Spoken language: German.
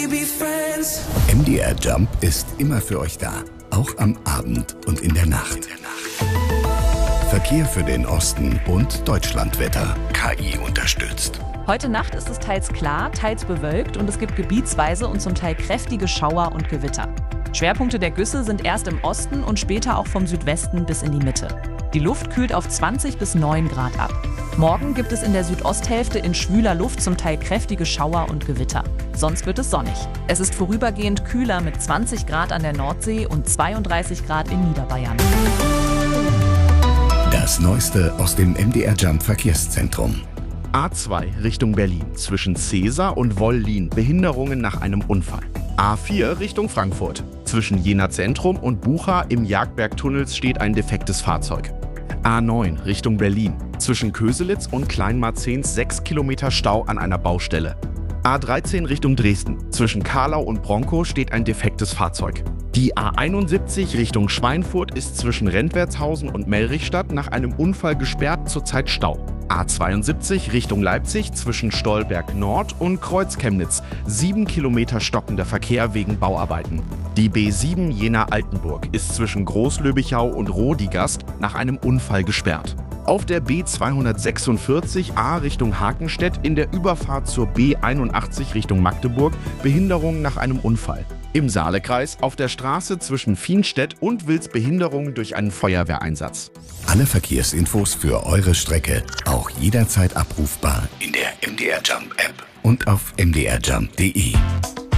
MDR Jump ist immer für euch da, auch am Abend und in der Nacht. Verkehr für den Osten und Deutschlandwetter. KI unterstützt. Heute Nacht ist es teils klar, teils bewölkt und es gibt gebietsweise und zum Teil kräftige Schauer und Gewitter. Schwerpunkte der Güsse sind erst im Osten und später auch vom Südwesten bis in die Mitte. Die Luft kühlt auf 20 bis 9 Grad ab. Morgen gibt es in der Südosthälfte in schwüler Luft zum Teil kräftige Schauer und Gewitter. Sonst wird es sonnig. Es ist vorübergehend kühler mit 20 Grad an der Nordsee und 32 Grad in Niederbayern. Das Neueste aus dem MDR Jump Verkehrszentrum. A2 Richtung Berlin zwischen Cäsar und Wollin Behinderungen nach einem Unfall. A4 Richtung Frankfurt. Zwischen Jena Zentrum und Bucha im Jagdbergtunnels steht ein defektes Fahrzeug. A9 Richtung Berlin. Zwischen Köselitz und Kleinmarzahn 6 Kilometer Stau an einer Baustelle. A13 Richtung Dresden. Zwischen Kahlau und Bronkow steht ein defektes Fahrzeug. Die A71 Richtung Schweinfurt ist zwischen Rentwertshausen und Mellrichstadt nach einem Unfall gesperrt, zurzeit Stau. A72 Richtung Leipzig zwischen Stolberg Nord und Kreuz-Chemnitz. 7 Kilometer stockender Verkehr wegen Bauarbeiten. Die B7 Jena-Altenburg ist zwischen Großlöbichau und Rodigast nach einem Unfall gesperrt. Auf der B246A Richtung Hakenstedt in der Überfahrt zur B81 Richtung Magdeburg Behinderung nach einem Unfall. Im Saalekreis auf der Straße zwischen Fienstedt und Wils Behinderung durch einen Feuerwehreinsatz. Alle Verkehrsinfos für eure Strecke auch jederzeit abrufbar in der MDR Jump App und auf mdrjump.de.